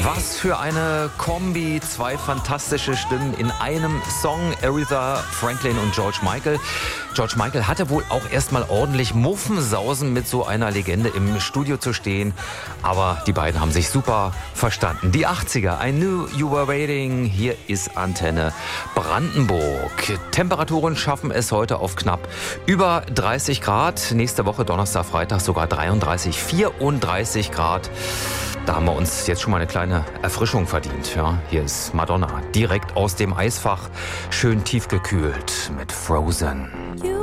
Was für eine Kombi, zwei fantastische Stimmen in einem Song. Aretha Franklin und George Michael. George Michael hatte wohl auch erstmal ordentlich Muffensausen, mit so einer Legende im Studio zu stehen. Aber die beiden haben sich super verstanden. Die 80er, I Knew You Were Waiting. Hier ist Antenne Brandenburg. Temperaturen schaffen es heute auf knapp über 30 Grad. Nächste Woche Donnerstag, Freitag sogar 33, 34 Grad. Da haben wir uns jetzt schon mal eine kleine Erfrischung verdient. Ja, hier ist Madonna, direkt aus dem Eisfach, schön tiefgekühlt mit Frozen. You